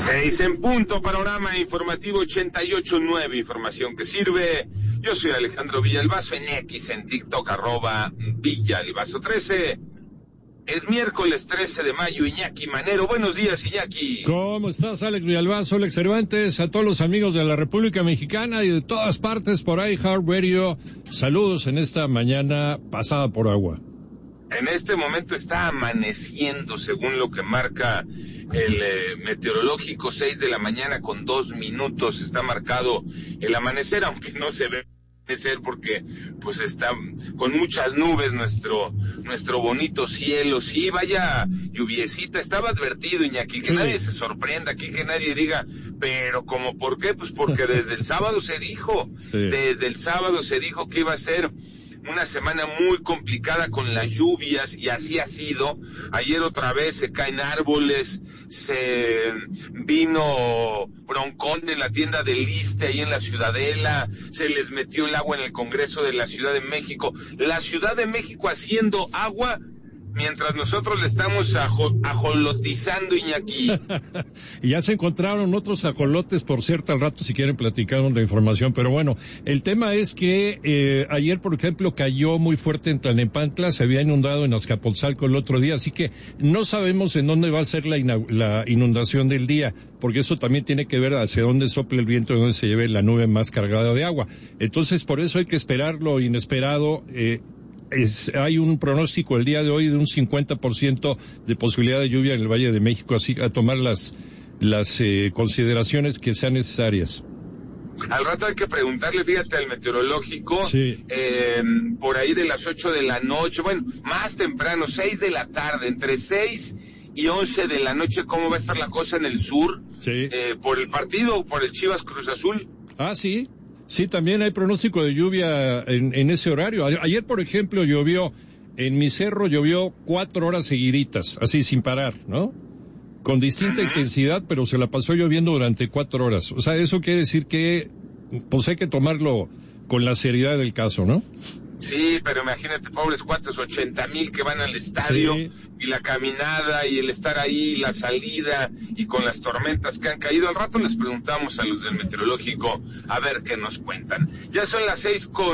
6 en punto, panorama informativo 88.9, información que sirve. Yo soy Alejandro Villalbazo, en X, en TikTok, @Villalbazo13. Es miércoles 13 de mayo, Iñaki Manero. Buenos días, Iñaki. ¿Cómo estás, Alex Villalbazo, Alex Cervantes? A todos los amigos de la República Mexicana y de todas partes por ahí, Heart Radio. Saludos en esta mañana pasada por agua. En este momento está amaneciendo, según lo que marca el meteorológico, 6 de la mañana con 2 minutos. Está marcado el amanecer, aunque no se ve ser porque pues está con muchas nubes nuestro bonito cielo. Sí, vaya lluviecita, estaba advertido, Iñaki, que nadie se sorprenda aquí, que nadie diga, pero ¿cómo por qué? Pues porque desde el sábado se dijo, que iba a ser una semana muy complicada con las lluvias, y así ha sido. Ayer otra vez se caen árboles, se vino broncón en la tienda del Iste, ahí en la Ciudadela, se les metió el agua en el Congreso de la Ciudad de México. La Ciudad de México haciendo agua mientras nosotros le estamos ajolotizando, Iñaki. Y ya se encontraron otros ajolotes, por cierto, al rato si quieren platicar de información. Pero bueno, el tema es que ayer, por ejemplo, cayó muy fuerte en Tlalnepantla, se había inundado en Azcapotzalco el otro día, así que no sabemos en dónde va a ser la inundación del día, porque eso también tiene que ver hacia dónde sople el viento y dónde se lleve la nube más cargada de agua. Entonces, por eso hay que esperar lo inesperado. Hay un pronóstico el día de hoy de un 50% de posibilidad de lluvia en el Valle de México, así a tomar las consideraciones que sean necesarias. Al rato hay que preguntarle, fíjate, al meteorológico, por ahí de las 8 de la noche, bueno, más temprano, 6 de la tarde, entre 6 y 11 de la noche, cómo va a estar la cosa en el sur, por el partido, por el Chivas Cruz Azul. Ah, sí. Sí, también hay pronóstico de lluvia en ese horario. Ayer, por ejemplo, llovió, en mi cerro llovió 4 horas seguiditas, así sin parar, ¿no? Con distinta intensidad, pero se la pasó lloviendo durante 4 horas. O sea, eso quiere decir que, pues hay que tomarlo con la seriedad del caso, ¿no? Sí, pero imagínate, pobres cuates, 80,000 que van al estadio, y la caminada, y el estar ahí, la salida, y con las tormentas que han caído. Al rato les preguntamos a los del meteorológico, a ver qué nos cuentan. Ya son las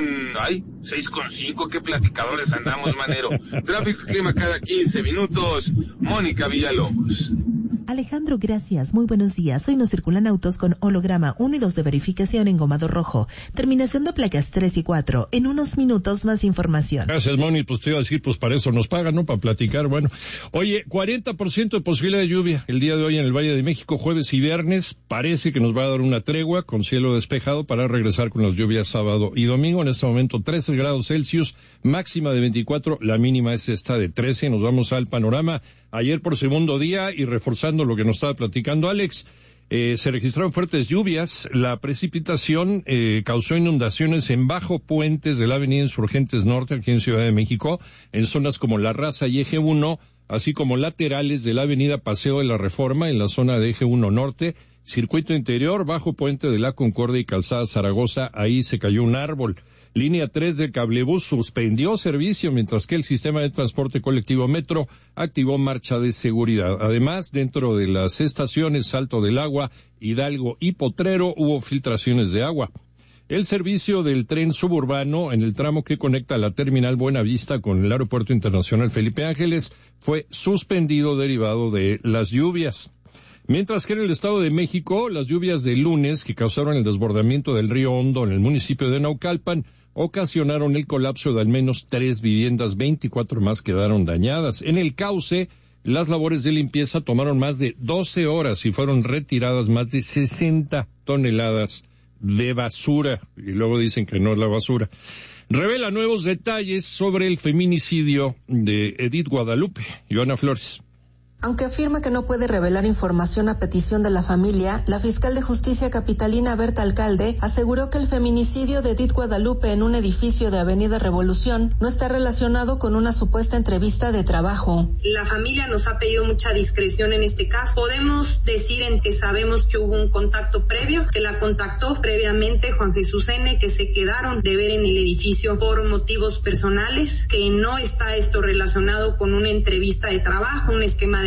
6:05, qué platicadores andamos, Manero. Tráfico y clima cada 15 minutos. Mónica Villalobos. Alejandro, gracias. Muy buenos días. Hoy nos circulan autos con holograma 1 y 2 de verificación en gomado rojo. Terminación de placas 3 y 4. En unos minutos más información. Gracias, Moni. Pues te iba a decir, pues para eso nos pagan, ¿no? Para platicar. Bueno, oye, 40% de posibilidad de lluvia el día de hoy en el Valle de México, jueves y viernes. Parece que nos va a dar una tregua con cielo despejado para regresar con las lluvias sábado y domingo. En este momento 13 grados Celsius, máxima de 24, la mínima es esta de 13. Nos vamos al panorama. Ayer por segundo día y reforzando lo que nos estaba platicando Alex, se registraron fuertes lluvias. La precipitación causó inundaciones en bajo puentes de la avenida Insurgentes Norte, aquí en Ciudad de México, en zonas como La Raza y Eje 1, así como laterales de la avenida Paseo de la Reforma, en la zona de Eje 1 Norte, circuito interior, bajo puente de la Concordia y calzada Zaragoza, ahí se cayó un árbol. Línea 3 del cablebús suspendió servicio, mientras que el sistema de transporte colectivo Metro activó marcha de seguridad. Además, dentro de las estaciones Salto del Agua, Hidalgo y Potrero hubo filtraciones de agua. El servicio del tren suburbano en el tramo que conecta la terminal Buenavista con el Aeropuerto Internacional Felipe Ángeles fue suspendido derivado de las lluvias. Mientras que en el Estado de México, las lluvias de lunes que causaron el desbordamiento del río Hondo en el municipio de Naucalpan ocasionaron el colapso de al menos 3 viviendas, 24 más quedaron dañadas. En el cauce, las labores de limpieza tomaron más de 12 horas y fueron retiradas más de 60 toneladas de basura. Y luego dicen que no es la basura. Revela nuevos detalles sobre el feminicidio de Edith Guadalupe. Joana Flores. Aunque afirma que no puede revelar información a petición de la familia, la fiscal de justicia capitalina Berta Alcalde aseguró que el feminicidio de Edith Guadalupe en un edificio de Avenida Revolución no está relacionado con una supuesta entrevista de trabajo. La familia nos ha pedido mucha discreción en este caso. Podemos decir en que sabemos que hubo un contacto previo, que la contactó previamente Juan Jesús N., que se quedaron de ver en el edificio por motivos personales, que no está esto relacionado con una entrevista de trabajo, un esquema de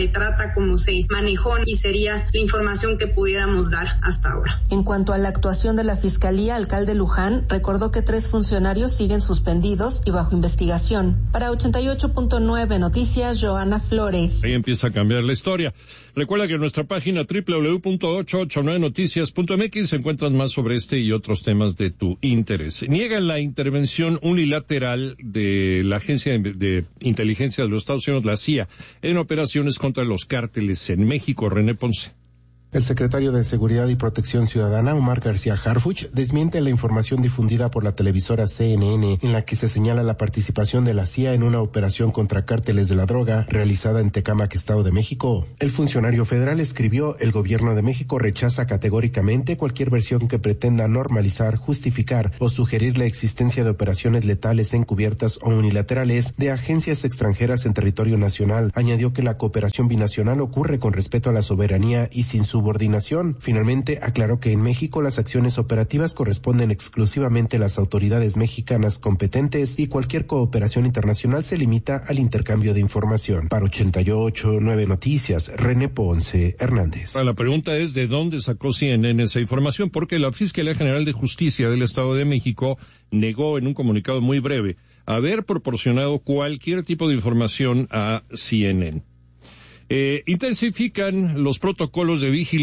de trata como se manejó, y sería la información que pudiéramos dar hasta ahora. En cuanto a la actuación de la Fiscalía, alcalde Luján recordó que 3 funcionarios siguen suspendidos y bajo investigación. Para 88.9 Noticias, Joana Flores. Ahí empieza a cambiar la historia. Recuerda que en nuestra página www.889noticias.mx encuentras más sobre este y otros temas de tu interés. Niegan la intervención unilateral de la Agencia de Inteligencia de los Estados Unidos, la CIA, en operaciones contra los cárteles en México. René Ponce. El secretario de Seguridad y Protección Ciudadana, Omar García Harfuch, desmiente la información difundida por la televisora CNN en la que se señala la participación de la CIA en una operación contra cárteles de la droga realizada en Tecámac, Estado de México. El funcionario federal escribió: el gobierno de México rechaza categóricamente cualquier versión que pretenda normalizar, justificar o sugerir la existencia de operaciones letales encubiertas o unilaterales de agencias extranjeras en territorio nacional. Añadió que la cooperación binacional ocurre con respeto a la soberanía y sin subordinación. Finalmente, aclaró que en México las acciones operativas corresponden exclusivamente a las autoridades mexicanas competentes y cualquier cooperación internacional se limita al intercambio de información. Para 88.9 Noticias, René Ponce Hernández. La pregunta es ¿de dónde sacó CNN esa información? Porque la Fiscalía General de Justicia del Estado de México negó en un comunicado muy breve haber proporcionado cualquier tipo de información a CNN. Intensifican los protocolos de vigilancia